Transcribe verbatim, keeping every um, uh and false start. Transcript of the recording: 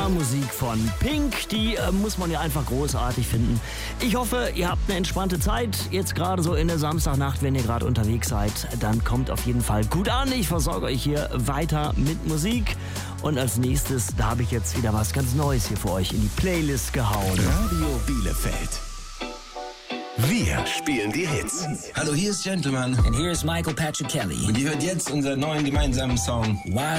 Musik von Pink, die äh, muss man ja einfach großartig finden. Ich hoffe, ihr habt eine entspannte Zeit, jetzt gerade so in der Samstagnacht, wenn ihr gerade unterwegs seid, dann kommt auf jeden Fall gut an. Ich versorge euch hier weiter mit Musik und als nächstes, da habe ich jetzt wieder was ganz Neues hier für euch in die Playlist gehauen. Radio Bielefeld. Wir spielen die Hits. Hallo, hier ist Gentleman. And here's Michael Patrick Kelly. Und ihr hört jetzt unseren neuen gemeinsamen Song. Wild